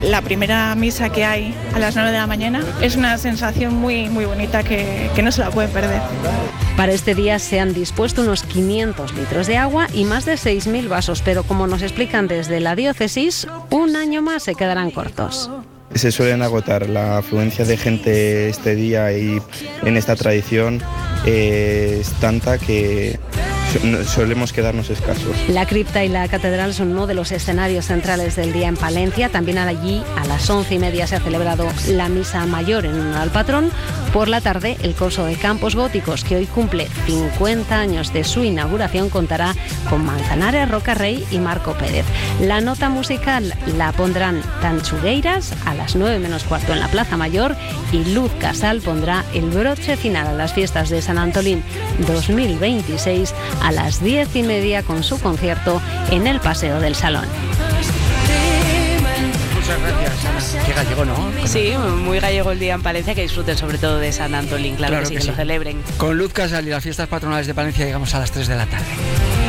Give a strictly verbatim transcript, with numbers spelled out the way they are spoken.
La primera misa que hay a las nueve de la mañana es una sensación muy, muy bonita que, que no se la pueden perder. Para este día se han dispuesto unos quinientos litros de agua y más de seis mil vasos, pero como nos explican desde la diócesis, un año más se quedarán cortos. Se suelen agotar. La afluencia de gente este día y en esta tradición eh, es tanta que solemos quedarnos escasos. La cripta y la catedral son uno de los escenarios centrales del día en Palencia. También allí a las once y media se ha celebrado la misa mayor en honor al patrón. Por la tarde, el Corso de Campos Góticos, que hoy cumple cincuenta años de su inauguración, contará con Manzanares, Roca Rey y Marco Pérez. La nota musical la pondrán Tanchugueiras a las nueve menos cuarto en la Plaza Mayor y Luz Casal pondrá el broche final a las fiestas de San Antolín dos mil veintiséis a las diez y media con su concierto en el Paseo del Salón. Muchas gracias, Ana. Qué gallego, ¿no? Sí, muy gallego el día en Palencia, que disfruten sobre todo de San Antolín, claro, claro que sí, que, que sí. Lo celebren. Con Luz Casal y las fiestas patronales de Palencia llegamos a las tres de la tarde.